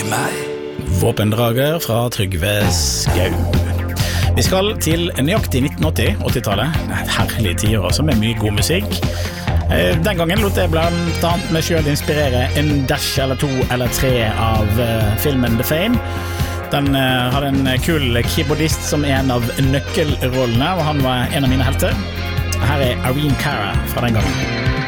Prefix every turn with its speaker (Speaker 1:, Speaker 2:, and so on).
Speaker 1: Våpendrager fra Trygve Skau. Vi skal til nøyaktig 1980, 80-tallet. Herlige tider også, med mye god musikk. Den gangen lot jeg blant annet meg selv inspirere en dash eller 2 eller 3 av filmen The Fame. Den hadde en kul keyboardist som en av nøkkelrollene, og han var en av mine helter. Her er Irene Cara fra den gangen.